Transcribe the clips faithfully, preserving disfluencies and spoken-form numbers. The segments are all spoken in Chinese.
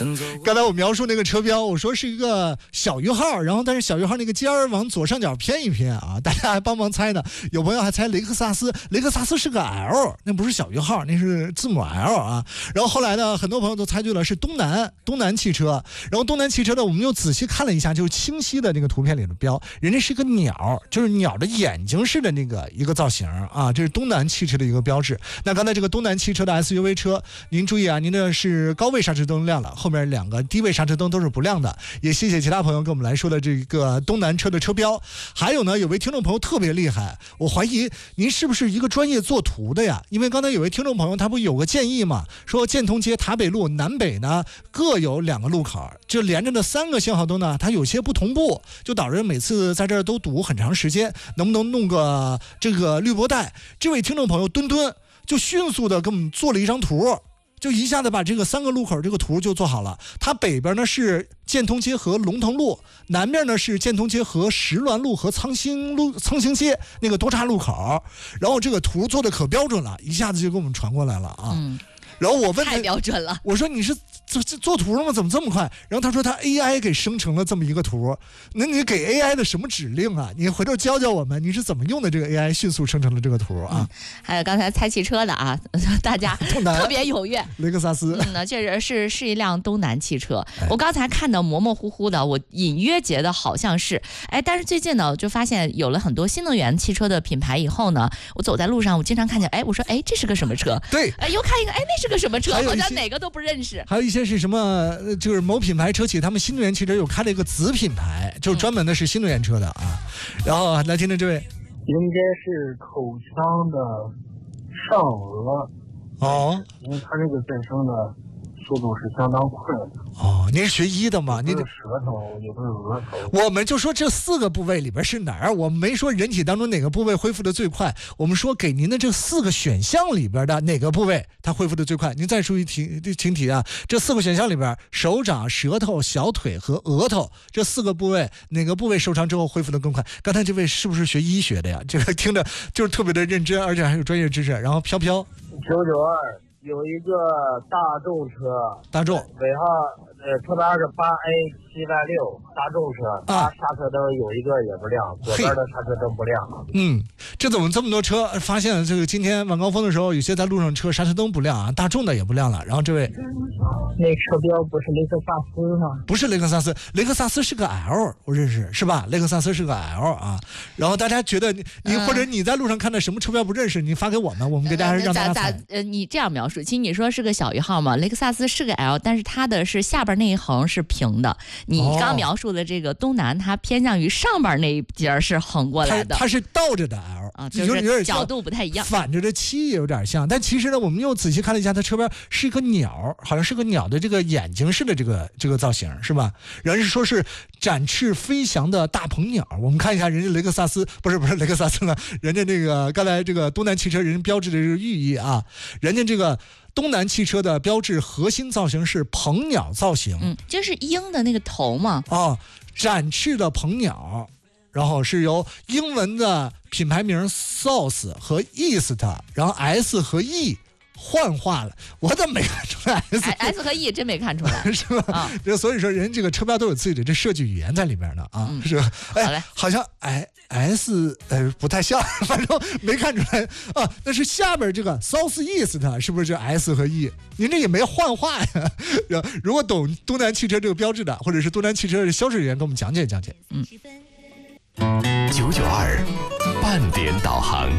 刚才我描述那个车标，我说是一个小于号，然后但是小于号那个尖儿往左上角偏一偏啊，大家还帮忙猜呢。有朋友还猜雷克萨斯，雷克萨斯是个 L， 那不是小于号，那是字母 L 啊。然后后来呢，很多朋友都猜对了，是东南东南汽车。然后东南汽车呢，我们又仔细看了一下，就是清晰的那个图片里的标，人家是个鸟，就是鸟的眼睛式的那个一个造型啊，这是东南汽车的一个标志。那刚才这个东南汽车的 S U V 车，您注意啊，您的是高位刹车灯亮了，后面两个低位刹车灯都是不亮的。也谢谢其他朋友跟我们来说的这个东南车的车标。还有呢，有位听众朋友特别厉害，我怀疑您是不是一个专业作图的呀？因为刚才有位听众朋友他不有个建议嘛，说建通街塔北路南北呢各有两个路口，就连着的三个信号灯呢它有些不同步，就导致每次在这儿都堵很长时间，能不能弄个这个绿波带？这位听众朋友墩墩就迅速的给我们做了一张图，就一下子把这个三个路口这个图就做好了。它北边呢是建通街和龙腾路，南面呢是建通街和石峦路和苍兴路苍兴街那个多岔路口，然后这个图做的可标准了，一下子就给我们传过来了啊。嗯，然后我问他， 太标准了， 我说你是做做图了吗？怎么这么快？然后他说他 A I 给生成了这么一个图。那你给 A I 的什么指令啊？你回头教教我们，你是怎么用的这个 A I 迅速生成了这个图啊？ 嗯、还有刚才猜汽车的啊，大家特别踊跃。 雷克萨斯， 嗯，确实是是一辆东南汽车。我刚才看的模模糊糊的，我隐约觉得好像是，哎，但是最近呢，我就发现有了很多新能源汽车的品牌以后呢，我走在路上，我经常看见，哎，我说，哎，这是个什么车？ 对， 哎，又看一个，哎，那是个什么车？好像哪个都不认识。 还有一些是什么？就是某品牌车企，他们新能源汽车有开了一个子品牌，就是专门的是新能源车的啊。然后来听听这位， 应该是口腔的上颚哦， 因为它这个再生的速度是相当快的。 哦，您是学医的吗？您有舌头，有的是额头。 我们就说这四个部位里边是哪儿？我们没说人体当中哪个部位恢复的最快，我们说给您的这四个选项里边的哪个部位它恢复的最快？您再说一题，请题啊！这四个选项里边，手掌、舌头、小腿和额头这四个部位，哪个部位受伤之后恢复的更快？刚才这位是不是学医学的呀？这个听着就是特别的认真，而且还有专业知识。然后飘飘九九二。有一个大众车， 大众尾号呃车牌是八 A 七万六，大众车，它刹车灯有一个也不亮，左边的刹车灯不亮。 嗯，这怎么这么多车？发现了这个今天晚高峰的时候，有些在路上车刹车灯不亮啊，大众的也不亮了。然后这位， 那车标不是雷克萨斯吗？ 不是雷克萨斯，雷克萨斯是个 L， 我认识是吧？雷克萨斯是个 L 啊。然后大家觉得你你、嗯、或者你在路上看到什么车标不认识，你发给我们，我们给大家让大家猜。 呃，呃你这样描述，其实你说是个小于号嘛，雷克萨斯是个 L， 但是它的是下边那一横是平的。你刚描述的这个东南，它偏向于上边那一节是横过来的， 它, 它是倒着的 L 啊，就是角度不太一样， 反着的七也有点像。但其实呢，我们又仔细看了一下，它车边是一个鸟，好像是个鸟的这个眼睛式的这个这个造型，是吧？人是说是展翅飞翔的大鹏鸟。我们看一下人家雷克萨斯，不是不是雷克萨斯呢，人家那个刚才这个东南汽车人家标志的这个寓意啊，人家这个。东南汽车的标志核心造型是鹏鸟造型， 嗯，就是鹰的那个头嘛， 哦，展翅的鹏鸟，然后是由英文的品牌名 South 和 East， 然后 S 和 E 幻化了，我怎么没看出来 S S 和 E 真没看出来是吧？哦、所以说人这个车标都有自己的这设计语言在里边的啊， 嗯、 是吧？哎， 好嘞， 好像哎 S 呃不太像，反正没看出来啊。但是下边这个 South East 是不是就 S 和 E？ 您这也没幻化呀。如果懂东南汽车这个标志的，或者是东南汽车的销售人员，给我们讲解讲解。 嗯， 九九二半点导航。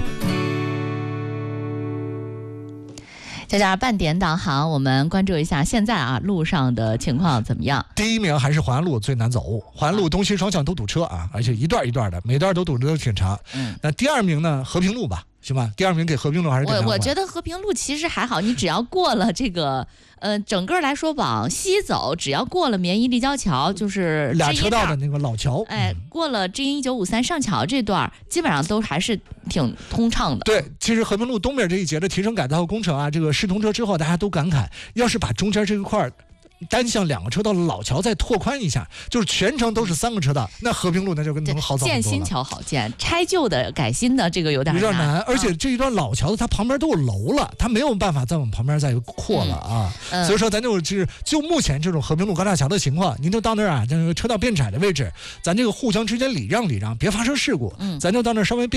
大家半点导航，我们关注一下现在啊路上的情况怎么样？ 第一名还是淮安路最难走，淮安路东西双向都堵车啊，而且一段一段的，每段都堵得都挺长。 嗯， 那第二名呢？和平路吧，行吧？第二名给和平路还是给我我觉得和平路其实还好，你只要过了这个。呃，整个来说往西走，只要过了绵宜立交桥，就是俩车道的那个老桥， 哎，过了 G 一九五三上桥这段，基本上都还是挺通畅的。 对，其实和平路东边这一节的提升改造工程啊，这个试通车之后，大家都感慨，要是把中间这一块单向两个车道的老桥再拓宽一下，就是全程都是三个车道，那和平路那就跟能好走很多了。 建新桥好建，拆旧的改新的这个有点有点难， 嗯、 而且这一段老桥它旁边都有楼了，它没有办法再往旁边再扩了啊。 嗯嗯、 所以说咱就是就目前这种和平路高架桥的情况，您就到那儿啊，这个车道变窄的位置，咱这个互相之间礼让礼让，别发生事故。 嗯， 咱就到那儿稍微变。